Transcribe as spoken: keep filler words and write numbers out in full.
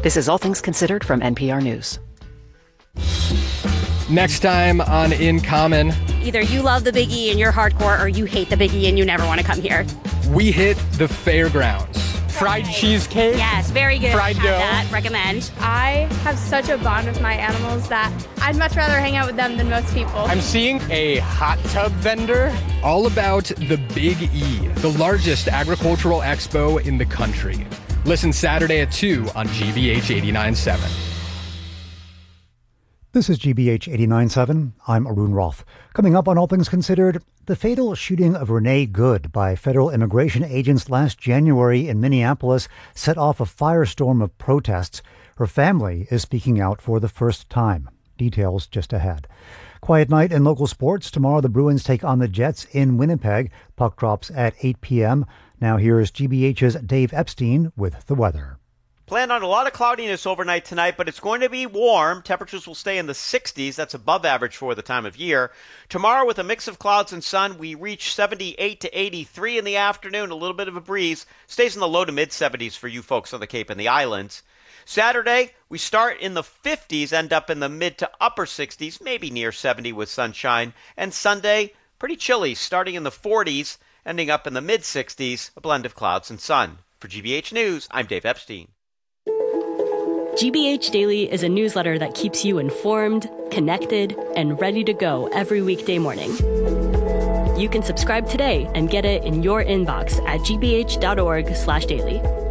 This is All Things Considered from N P R News. Next time on In Common. Either you love the Big E and you're hardcore, or you hate the Big E and you never want to come here. We hit the fairgrounds. Fried cheesecake. Yes, very good. Fried Have dough. That. Recommend. I have such a bond with my animals that I'd much rather hang out with them than most people. I'm seeing a hot tub vendor. All about the Big E, the largest agricultural expo in the country. Listen Saturday at two on G B H eighty-nine point seven. This is G B H eighty-nine point seven. I'm Arun Roth. Coming up on All Things Considered, the fatal shooting of Renee Good by federal immigration agents last January in Minneapolis set off a firestorm of protests. Her family is speaking out for the first time. Details just ahead. Quiet night in local sports. Tomorrow the Bruins take on the Jets in Winnipeg. Puck drops at eight p.m. Now here's G B H's Dave Epstein with the weather. Plan on a lot of cloudiness overnight tonight, but it's going to be warm. Temperatures will stay in the sixties. That's above average for the time of year. Tomorrow, with a mix of clouds and sun, we reach seventy-eight to eighty-three in the afternoon. A little bit of a breeze. Stays in the low to mid seventies for you folks on the Cape and the islands. Saturday, we start in the fifties, end up in the mid to upper sixties, maybe near seventy with sunshine. And Sunday, pretty chilly, starting in the forties, ending up in the mid sixties, a blend of clouds and sun. For G B H News, I'm Dave Epstein. G B H Daily is a newsletter that keeps you informed, connected, and ready to go every weekday morning. You can subscribe today and get it in your inbox at gbh.org slash daily.